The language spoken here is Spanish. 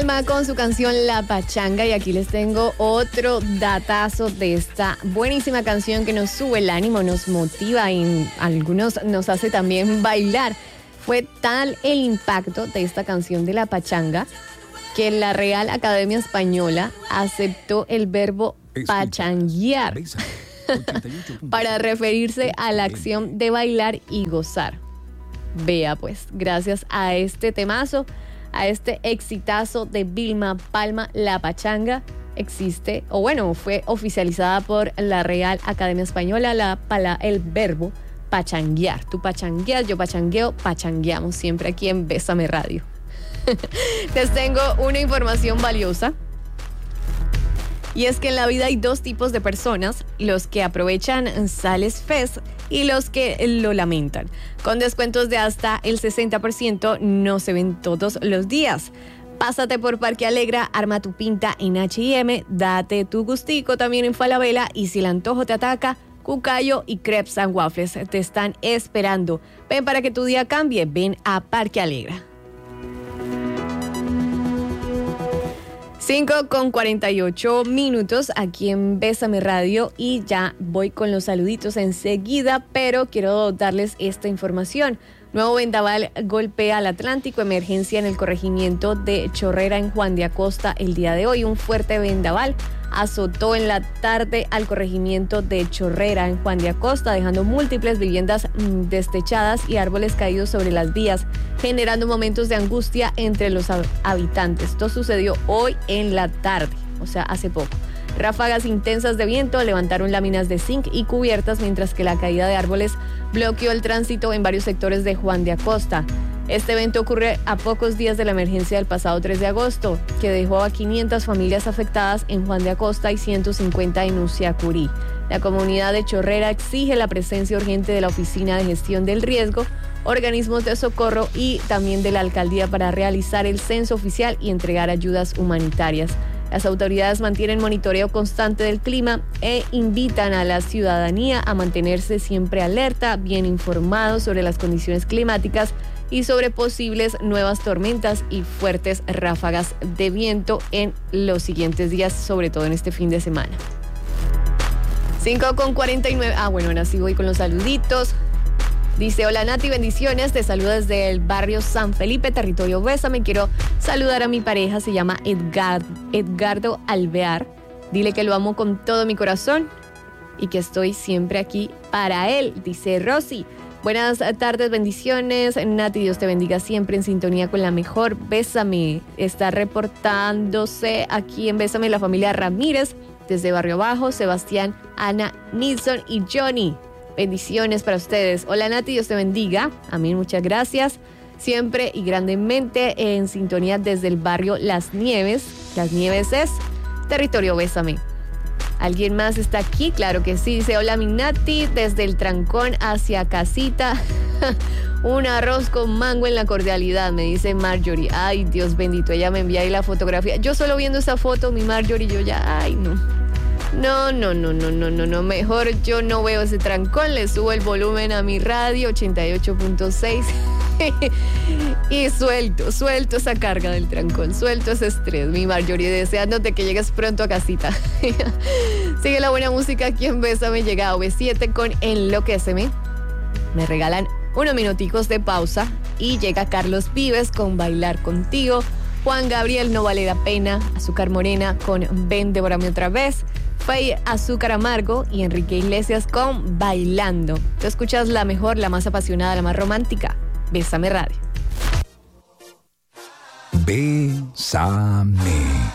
Con su canción La Pachanga, y aquí les tengo otro datazo de esta buenísima canción que nos sube el ánimo, nos motiva y algunos nos hace también bailar. Fue tal el impacto de esta canción de La Pachanga que la Real Academia Española aceptó el verbo pachanguear para referirse a la acción de bailar y gozar. Vea pues, gracias a este temazo, a este exitazo de Vilma Palma, La Pachanga existe, o bueno, fue oficializada por la Real Academia Española el verbo pachanguear. Tú pachangueas, yo pachangueo, pachangueamos siempre aquí en Bésame Radio. Les tengo una información valiosa. Y es que en la vida hay dos tipos de personas, los que aprovechan Sales Fest y los que lo lamentan. Con descuentos de hasta el 60% no se ven todos los días. Pásate por Parque Alegra, arma tu pinta en H&M, date tu gustico también en Falabella y si el antojo te ataca, Cucayo y Crepes and Waffles te están esperando. Ven para que tu día cambie, ven a Parque Alegra. 5:48 aquí en Bésame Radio y ya voy con los saluditos enseguida, pero quiero darles esta información. Nuevo vendaval golpea al Atlántico, emergencia en el corregimiento de Chorrera en Juan de Acosta el día de hoy. Un fuerte vendaval azotó en la tarde al corregimiento de Chorrera en Juan de Acosta, dejando múltiples viviendas destechadas y árboles caídos sobre las vías, generando momentos de angustia entre los habitantes. Esto sucedió hoy en la tarde, o sea, hace poco. Ráfagas intensas de viento levantaron láminas de zinc y cubiertas, mientras que la caída de árboles bloqueó el tránsito en varios sectores de Juan de Acosta. Este evento ocurre a pocos días de la emergencia del pasado 3 de agosto, que dejó a 500 familias afectadas en Juan de Acosta y 150 en Uciacurí. La comunidad de Chorrera exige la presencia urgente de la Oficina de Gestión del Riesgo, organismos de socorro y también de la alcaldía para realizar el censo oficial y entregar ayudas humanitarias. Las autoridades mantienen monitoreo constante del clima e invitan a la ciudadanía a mantenerse siempre alerta, bien informados sobre las condiciones climáticas y sobre posibles nuevas tormentas y fuertes ráfagas de viento en los siguientes días, sobre todo en este fin de semana. 5:49. Bueno, ahora sí voy con los saluditos. Dice, hola Nati, bendiciones, te saludo desde el barrio San Felipe, territorio Bésame. Quiero saludar a mi pareja, se llama Edgardo Alvear. Dile que lo amo con todo mi corazón y que estoy siempre aquí para él, dice Rosy. Buenas tardes, bendiciones. Nati, Dios te bendiga siempre en sintonía con la mejor. Bésame. Está reportándose aquí en Bésame la familia Ramírez, desde Barrio Bajo, Sebastián, Ana, Nilson y Johnny. Bendiciones para ustedes. Hola Nati, Dios te bendiga. Amén, muchas gracias. Siempre y grandemente en sintonía desde el barrio Las Nieves. Las Nieves es territorio Bésame. ¿Alguien más está aquí? Claro que sí. Dice, hola mi Nati, desde el Trancón hacia casita. Un arroz con mango en la cordialidad, me dice Marjorie. Ay, Dios bendito, ella me envía ahí la fotografía. Yo solo viendo esa foto, mi Marjorie, yo ya, ay, no. No, mejor yo no veo ese trancón, le subo el volumen a mi radio 88.6 y suelto esa carga del trancón, suelto ese estrés, mi Marjorie, deseándote que llegues pronto a casita. Sigue la buena música aquí en Bésame, llega a OV7 con Enloquéceme. Me regalan unos minuticos de pausa y llega Carlos Vives con Bailar Contigo, Juan Gabriel, No Vale la Pena, Azúcar Morena con Ven, Devórame Otra Vez, Faye, Azúcar Amargo y Enrique Iglesias con Bailando. Tú escuchas la mejor, la más apasionada, la más romántica. Bésame Radio. Bésame.